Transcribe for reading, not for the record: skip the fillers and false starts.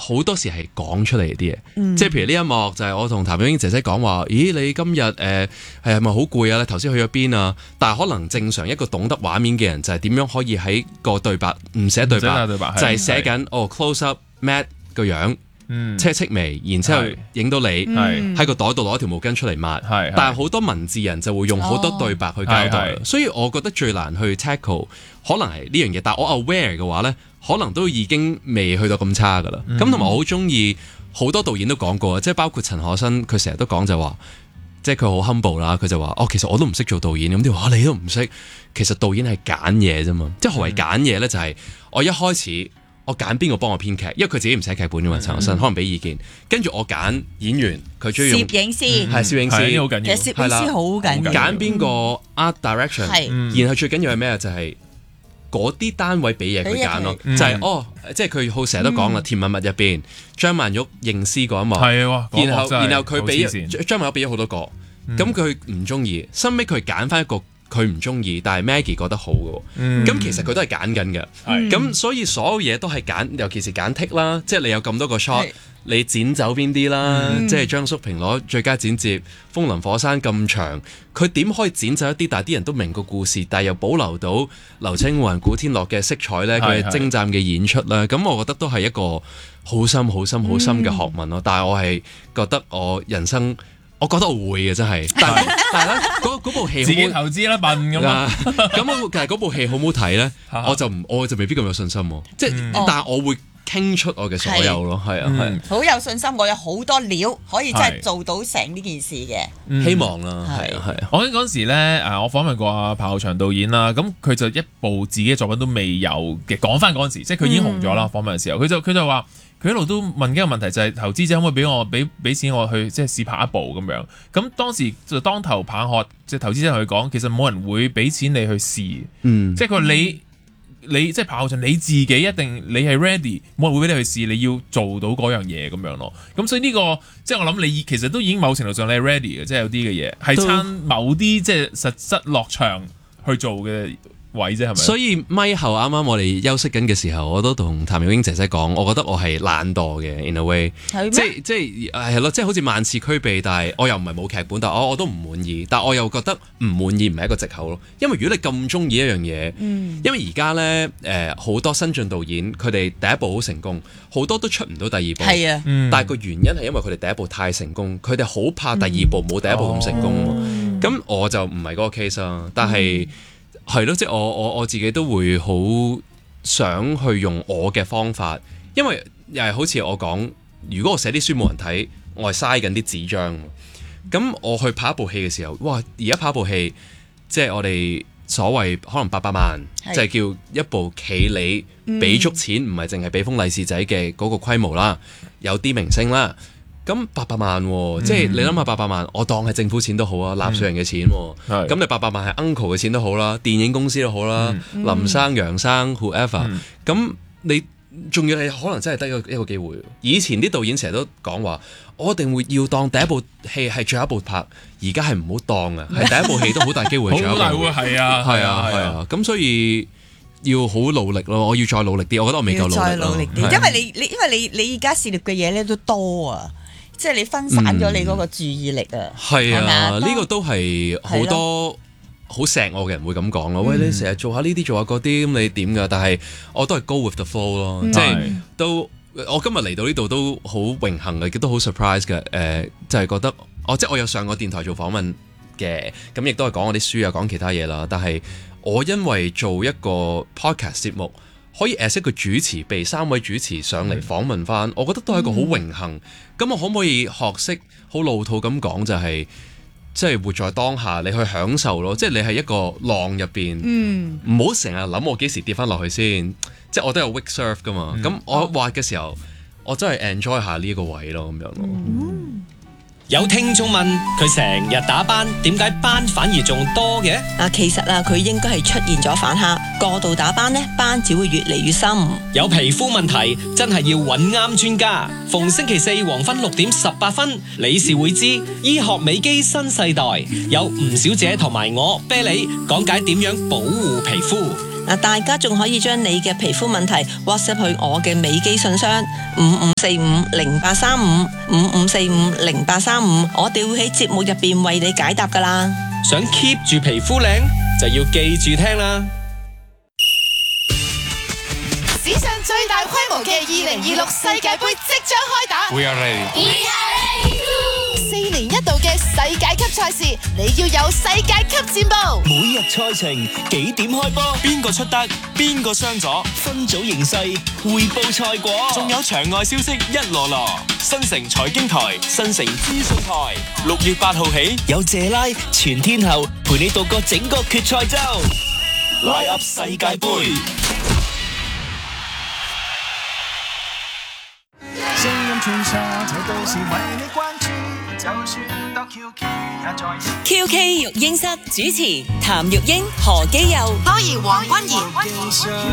好多時係講出嚟啲嘢，即係譬如呢一幕就係我同譚玉英姐姐講話，咦你今日係咪好攰啊？你頭先去咗邊啊？但係可能正常一個懂得畫面嘅人就係點樣可以喺個對白唔寫對白，就係寫緊close up Matt 個樣。車戚眉，然之後影到你喺個袋度攞條毛巾出嚟抹，但係好多文字人就會用好多對白去交代，所以我覺得最難去 tackle 可能係呢樣嘢，但係我 aware 嘅話呢，可能都已經未去到咁差噶啦。咁同埋我好中意好多導演都講過，即係包括陳可辛，佢成日都講就話，即係佢好 humble 啦，佢就話其實我都唔識做導演，咁啲話你都唔識，其實導演係揀嘢啫嘛，即係何謂揀嘢呢？就係我一開始。我揀邊個幫我編劇，因為佢自己唔寫劇本嘅嘛，陳可辛可能俾意見，跟住我揀演員，佢中意用攝影師， 係攝影師好緊要， 其實攝影師好緊要， 揀邊個 art direction，然後最緊要係咩？就係嗰啲單位俾嘢佢揀咯，就係即係佢好成日都講啦，《甜蜜蜜》入邊張曼玉認屍嗰一幕，然後佢俾張曼玉俾咗好多個，咁佢唔中意，收尾佢揀翻一個。佢唔中意，但係 Maggie 覺得好嘅，咁其實佢都係揀緊嘅，咁所以所有嘢都係揀，尤其是揀剔啦，即係你有咁多個 shot，你剪走邊啲啦，即係張叔平攞最佳剪接，風林火山咁長，佢點可以剪走一啲，但係啲人都明個故事，但係又保留到劉青雲、古天樂嘅色彩咧，佢嘅精湛嘅演出啦，咁我覺得都係一個好深、好深、好深嘅學問咯。但係我係覺得我人生。我覺得我會嘅真係，但係咧嗰部戲自己投資啦笨咁啊！ 咁其實嗰部戲好唔好睇咧？我就未必咁有信心喎。即係，但係我會傾出我嘅所有咯，係啊， 好有信心，我有好多料可以真係做到成呢件事嘅。 希望啦，係啊。 我嗰陣時咧，我訪問過阿彭浩翔導演啦，咁佢就一部自己嘅作品都未有嘅，講翻嗰陣時，即係佢已經紅咗啦。訪問嘅時候，佢就話。佢一路都問幾個問題，就係投資者可唔可以俾錢我去即係試拍一部咁樣？咁當時就當頭棒喝，即係投資者同佢講，其實冇人會俾錢你去試，即係佢話你即係彭浩翔你自己一定你係 ready，冇人會俾你去試，你要做到嗰樣嘢咁樣咯。咁所以呢個即係我諗你其實都已經某程度上你係 ready 嘅，即係有啲嘅嘢係撐某啲即係實質落場去做嘅。位啫係咪？ 所以咪後啱啱我哋休息緊嘅時候，我都同譚玉英姐姐講，我覺得我係懶惰嘅 in a way，即係咯，即係好似萬事俱備，但係我又唔係冇劇本，但係我都唔滿意，但係我又覺得唔滿意唔係一個藉口咯。因為如果你咁中意一樣嘢，因為而家咧好多新晉導演，佢哋第一部好成功，好多都出唔到第二部，係啊，但係個原因係因為佢哋第一部太成功，佢哋好怕第二部冇第一部咁成功。咁我就唔係嗰個 case 啦，但係。係咯，即係我自己都會好想去用我嘅方法，因為又係好似我講，如果我寫啲書冇人睇，我係嘥緊啲紙張。咁我去拍一部戲嘅時候，哇！而家拍一部戲，即係我哋所謂可能800萬，即係叫一部企理俾足錢，唔係淨係俾封利是仔嘅嗰個規模啦，有啲明星啦。咁800萬，即係你諗下800萬，我當係政府錢都好啊，納稅人嘅錢。咁你800萬係 uncle 嘅錢都好啦，電影公司都好啦，林生、楊生 whoever。咁你仲要係可能真係得一個機會。以前啲導演成日都講話，我一定會要當第一部戲係最後一部拍，而家係唔好當啊，係第一部戲都好大機會。 好大會係啊， 咁所以。要好努力咯，我要再努力啲，我覺得我未夠努力。 再努力啲，因為你而家涉獵嘅嘢咧都多啊，即係你分散咗你嗰個注意力啊。 係啊，呢個都係好多好錫我嘅人會咁講咯。喂，你成日做下呢啲做下嗰啲，咁你點㗎？但係我都係 go with the flow 咯，即係都我今日嚟到呢度都好榮幸嘅，亦都好 surprise 嘅。就係覺得即係我有上過電台做訪問嘅，咁亦都係講我啲書啊，講其他嘢啦，但係。我因為做一個 podcast 節目，可以 as 一個主持，被3位主持上嚟訪問翻，我覺得都係一個好榮幸。咁我可唔可以學識好老土咁講，就係即係活在當下，你去享受咯。即係你係一個浪入邊，唔好成日諗我幾時跌翻落去先。即係我都有 wake surf 噶嘛。咁我滑嘅時候，我真係 enjoy 下呢一個位咯，咁樣咯。 有聽眾問佢成日打斑，點解斑反而仲多嘅？ 其實佢應該係出現咗反黑，過度打斑呢，斑只會越嚟越深。 有皮膚問題真係要揾啱專家。逢星期4黃昏6點18分，理事會知醫學美肌新世代，有吳小姐同埋我啤梨講解點樣保護皮膚。 嗱，大家仲可以將你嘅皮膚問題 WhatsApp 去我嘅美肌信箱5545083555450835，我哋會喺節目入邊為你解答噶啦。 想 keep 住皮膚靚，就要記住聽啦。 史上最大規模嘅2026世界盃即將開打。 We are ready。 4年一度嘅世界級賽事，你要有世界級戰報。 每日賽程幾點開波？邊個出得？邊個傷咗？分組形勢匯報賽果，仲有場外消息一籮籮。新城財經台、新城資訊台，6月8號起有謝拉全天候陪你度過整個決賽周。拉 up 世界盃。 聲音傳上，這都是為你關注，就算到 QK 也在線。 QK 育嬰室主持譚玉英、何基佑。 當然黃君賢。